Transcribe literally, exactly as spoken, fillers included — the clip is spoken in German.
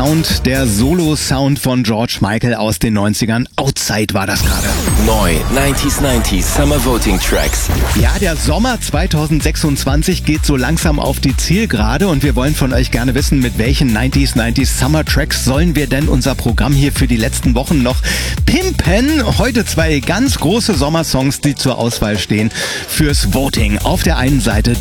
Sound, der Solo-Sound von George Michael aus den neunzigern. Outside war das gerade. Neu, neunziger neunzig Summer Voting Tracks. Ja, der Sommer zweitausendsechsundzwanzig geht so langsam auf die Zielgerade und wir wollen von euch gerne wissen, mit welchen neunziger neunzig Summer Tracks sollen wir denn unser Programm hier für die letzten Wochen noch pimpen. Heute zwei ganz große Sommersongs, die zur Auswahl stehen fürs Voting. Auf der einen Seite